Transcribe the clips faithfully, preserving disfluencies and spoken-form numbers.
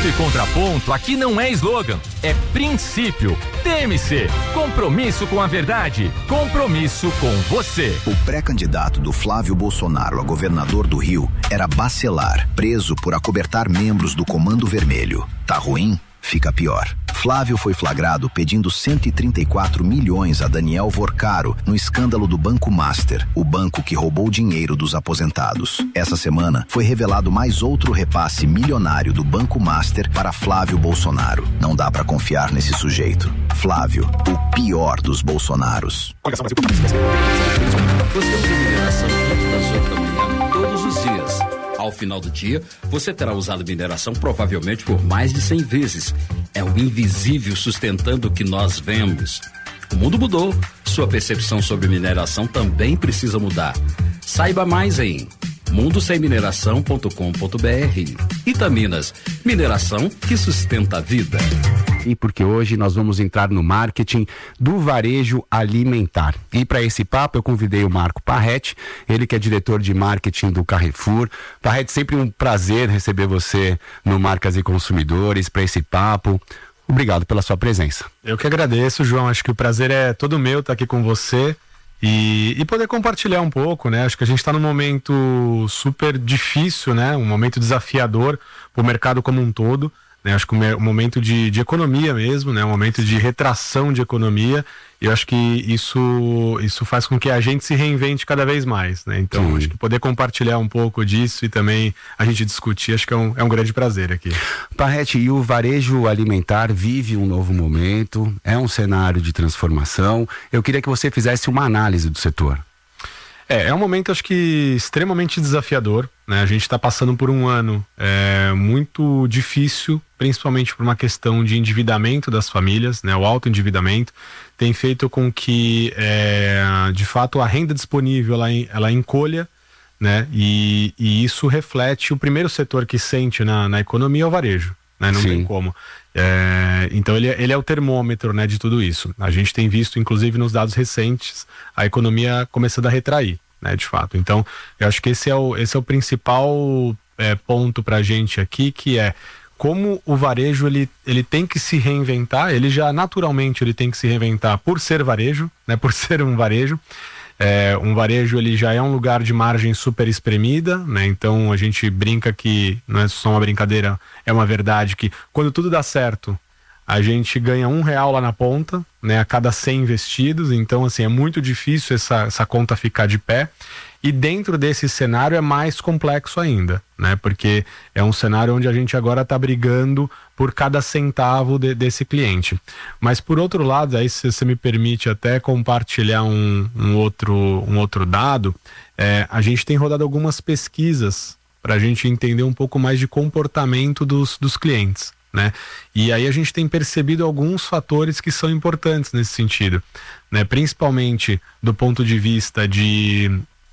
Ponto e contraponto aqui não é slogan, é princípio. T M C, compromisso com a verdade, compromisso com você. O pré-candidato do Flávio Bolsonaro a governador do Rio era Bacelar, preso por acobertar membros do Comando Vermelho. Tá ruim? Fica pior. Flávio foi flagrado pedindo cento e trinta e quatro milhões a Daniel Vorcaro no escândalo do Banco Master, o banco que roubou dinheiro dos aposentados. Essa semana foi revelado mais outro repasse milionário do Banco Master para Flávio Bolsonaro. Não dá pra confiar nesse sujeito. Flávio, o pior dos Bolsonaros. Gostamos de mineração antes das oito da manhã, todos os dias. Ao final do dia, você terá usado mineração provavelmente por mais de cem vezes. É o invisível sustentando o que nós vemos. O mundo mudou. Sua percepção sobre mineração também precisa mudar. Saiba mais em mundo sem mineração ponto com ponto b r. Itaminas, mineração que sustenta a vida. E porque hoje nós vamos entrar no marketing do varejo alimentar. E para esse papo eu convidei o Marco Parretti, ele que é diretor de marketing do Carrefour. Parretti, sempre um prazer receber você no Marcas e Consumidores para esse papo. Obrigado pela sua presença. Eu que agradeço, João. Acho que o prazer é todo meu estar aqui com você e, e poder compartilhar um pouco, né? Acho que a gente está num momento super difícil, né? Um momento desafiador para o mercado como um todo. Né, acho que um momento de, de economia mesmo, né, um momento de retração de economia, e eu acho que isso, isso faz com que a gente se reinvente cada vez mais, né? Então, Sim. acho que poder compartilhar um pouco disso e também a gente discutir, acho que é um, é um grande prazer aqui. Parretti, e o varejo alimentar vive um novo momento, é um cenário de transformação. Eu queria que você fizesse uma análise do setor. É, é um momento, acho que, extremamente desafiador, né? A gente está passando por um ano é, muito difícil, principalmente por uma questão de endividamento das famílias, né? O alto endividamento tem feito com que, é, de fato, a renda disponível ela, ela encolha, né? E, e isso reflete o primeiro setor que sente na, na economia é o varejo, né? Não Sim. tem como. É, então ele, ele é o termômetro, né, de tudo isso. A gente tem visto, inclusive nos dados recentes, a economia começando a retrair, né, de fato. Então eu acho que esse é o, esse é o principal é, ponto pra gente aqui, que é como o varejo ele, ele tem que se reinventar. Ele já naturalmente ele tem que se reinventar por ser varejo, né, por ser um varejo. É, um varejo ele já é um lugar de margem super espremida, né? Então a gente brinca que não é só uma brincadeira, é uma verdade que quando tudo dá certo a gente ganha um real lá na ponta, né? A cada cem investidos. Então assim é muito difícil essa, essa conta ficar de pé. E dentro desse cenário é mais complexo ainda, né? Porque é um cenário onde a gente agora está brigando por cada centavo de, desse cliente. Mas por outro lado, aí se você me permite até compartilhar um, um, outro, um outro dado, é, a gente tem rodado algumas pesquisas para a gente entender um pouco mais de comportamento dos, dos clientes, né? E aí a gente tem percebido alguns fatores que são importantes nesse sentido, né? Principalmente do ponto de vista de...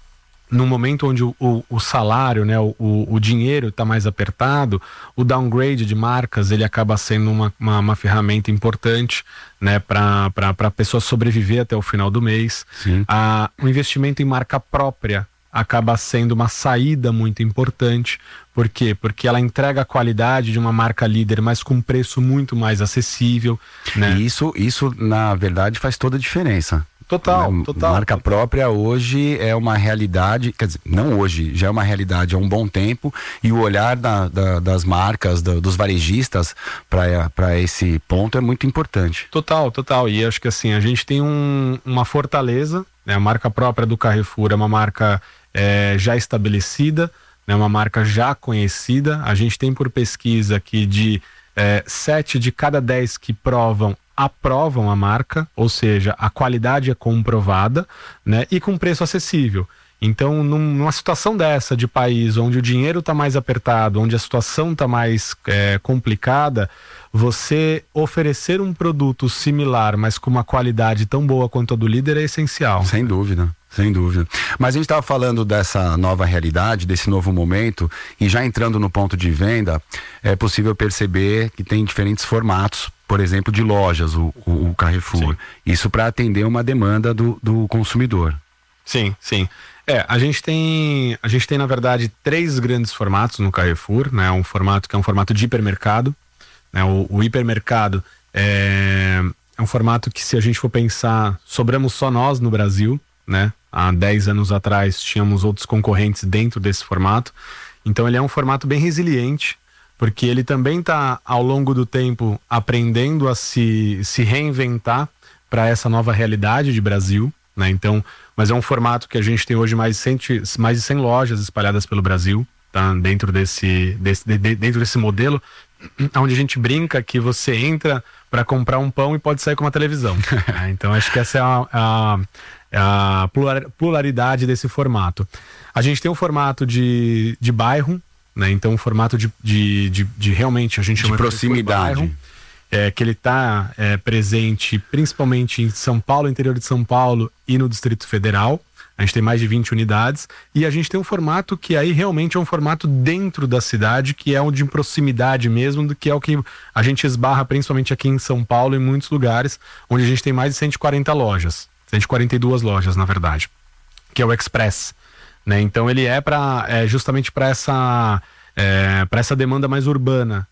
no momento onde o, o, o salário, né, o, o dinheiro está mais apertado, o downgrade de marcas ele acaba sendo uma, uma, uma ferramenta importante, né, para a pessoa sobreviver até o final do mês. A, o investimento em marca própria acaba sendo uma saída muito importante. Por quê? Porque ela entrega a qualidade de uma marca líder, mas com preço muito mais acessível, né? E isso, isso, na verdade, faz toda a diferença. Total, a total. Marca própria hoje é uma realidade, quer dizer, não hoje, já é uma realidade há um bom tempo, e o olhar da, da, das marcas, da, dos varejistas para esse ponto é muito importante. Total, total. E acho que assim, a gente tem um, uma fortaleza, né? A marca própria do Carrefour é uma marca é, já estabelecida, né? Uma marca já conhecida. A gente tem por pesquisa que de é, sete de cada dez que provam aprovam a marca, ou seja, a qualidade é comprovada, né, e com preço acessível. Então, num, numa situação dessa de país onde o dinheiro está mais apertado, onde a situação está mais é, complicada, você oferecer um produto similar, mas com uma qualidade tão boa quanto a do líder é essencial. Sem dúvida. Sem dúvida. Mas a gente estava falando dessa nova realidade, desse novo momento, e já entrando no ponto de venda, é possível perceber que tem diferentes formatos, por exemplo, de lojas, o, o, o Carrefour. Sim. Isso para atender uma demanda do, do consumidor. Sim, sim. É, a gente tem, a gente tem na verdade três grandes formatos no Carrefour, né? Um formato que é um formato de hipermercado, né? O, o hipermercado é, é um formato que, se a gente for pensar, sobramos só nós no Brasil, né? Há dez anos atrás tínhamos outros concorrentes dentro desse formato. Então ele é um formato bem resiliente, porque ele também está, ao longo do tempo, aprendendo a se, se reinventar para essa nova realidade de Brasil, né? Então, mas é um formato que a gente tem hoje mais de cem, mais de cem lojas espalhadas pelo Brasil, tá? Dentro desse, desse, de, de, dentro desse modelo, onde a gente brinca que você entra para comprar um pão e pode sair com uma televisão. Né? Então, acho que essa é a, a, a pluralidade desse formato. A gente tem um formato de, de bairro, né? Então um formato de, de, de, de realmente a gente de chama proximidade. De bairro, é, que ele está é, presente principalmente em São Paulo, interior de São Paulo e no Distrito Federal. A gente tem mais de vinte unidades e a gente tem um formato que aí realmente é um formato dentro da cidade, que é o de proximidade mesmo, do que é o que a gente esbarra principalmente aqui em São Paulo, em muitos lugares, onde a gente tem mais de cento e quarenta lojas, cento e quarenta e duas lojas na verdade, que é o Express, né? Então ele é para é justamente para essa é, para essa demanda mais urbana,